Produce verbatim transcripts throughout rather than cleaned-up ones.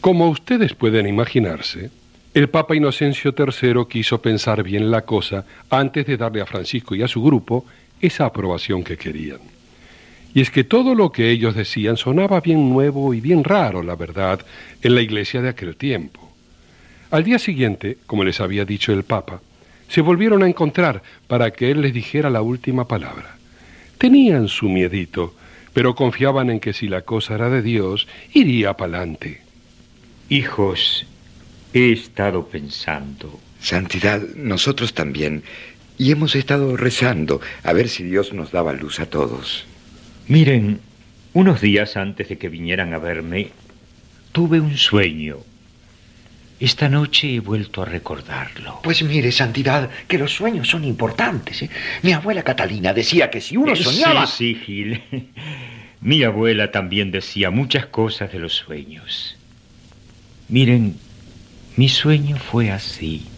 Como ustedes pueden imaginarse, el Papa Inocencio tercero quiso pensar bien la cosa antes de darle a Francisco y a su grupo esa aprobación que querían. Y es que todo lo que ellos decían sonaba bien nuevo y bien raro, la verdad, en la iglesia de aquel tiempo. Al día siguiente, como les había dicho el Papa, se volvieron a encontrar para que él les dijera la última palabra. Tenían su miedito, pero confiaban en que si la cosa era de Dios, iría pa'lante. Hijos, he estado pensando. Santidad, nosotros también. Y hemos estado rezando a ver si Dios nos daba luz a todos. Miren, unos días antes de que vinieran a verme, tuve un sueño. Esta noche he vuelto a recordarlo. Pues mire, Santidad, que los sueños son importantes, ¿eh? Mi abuela Catalina decía que si uno soñaba... Sí, sí, Gil. Mi abuela también decía muchas cosas de los sueños. Miren, mi sueño fue así.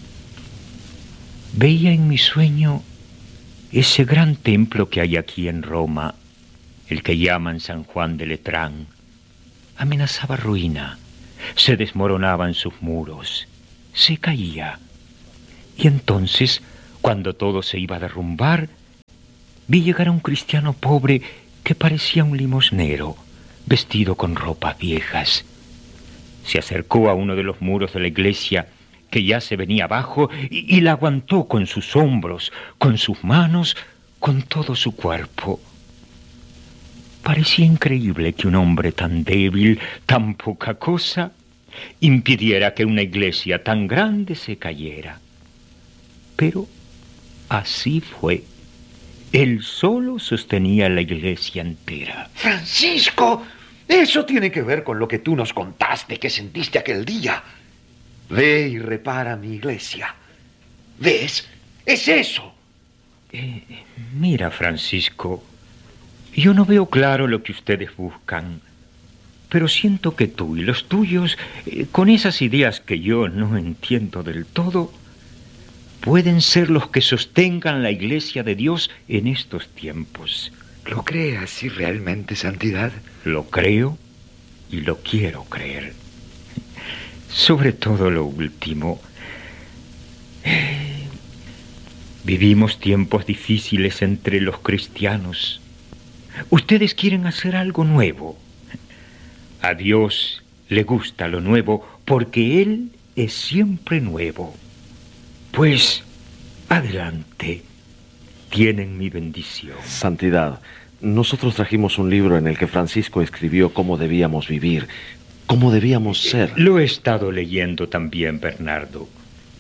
Veía en mi sueño ese gran templo que hay aquí en Roma, el que llaman San Juan de Letrán. Amenazaba ruina. Se desmoronaban sus muros, se caía. Y entonces, cuando todo se iba a derrumbar, vi llegar a un cristiano pobre que parecía un limosnero, vestido con ropas viejas. Se acercó a uno de los muros de la iglesia, que ya se venía abajo, y, y la aguantó con sus hombros, con sus manos, con todo su cuerpo. Parecía increíble que un hombre tan débil, tan poca cosa, impidiera que una iglesia tan grande se cayera. Pero así fue. Él solo sostenía la iglesia entera. Francisco, eso tiene que ver con lo que tú nos contaste que sentiste aquel día. Ve y repara mi iglesia. ¿Ves? Es eso. Eh, mira, Francisco, yo no veo claro lo que ustedes buscan, pero siento que tú y los tuyos, eh, con esas ideas que yo no entiendo del todo, pueden ser los que sostengan la iglesia de Dios en estos tiempos. ¿Lo cree así realmente, Santidad? Lo creo y lo quiero creer. Sobre todo lo último. Eh, vivimos tiempos difíciles entre los cristianos. Ustedes quieren hacer algo nuevo. A Dios le gusta lo nuevo porque Él es siempre nuevo. Pues, adelante. Tienen mi bendición. Santidad, nosotros trajimos un libro en el que Francisco escribió cómo debíamos vivir, cómo debíamos ser. Lo he estado leyendo también, Bernardo.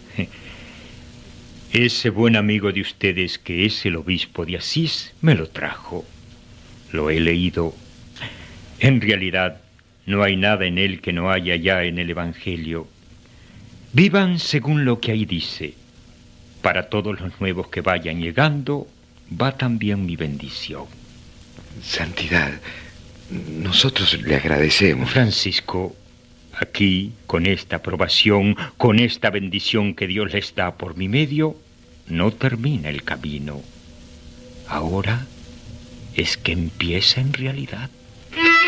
Ese buen amigo de ustedes, que es el obispo de Asís, me lo trajo. Lo he leído. En realidad, no hay nada en él que no haya ya en el Evangelio. Vivan según lo que ahí dice. Para todos los nuevos que vayan llegando, va también mi bendición. Santidad, nosotros le agradecemos. Francisco, aquí, con esta aprobación, con esta bendición que Dios les da por mi medio, no termina el camino. Ahora es que empieza en realidad.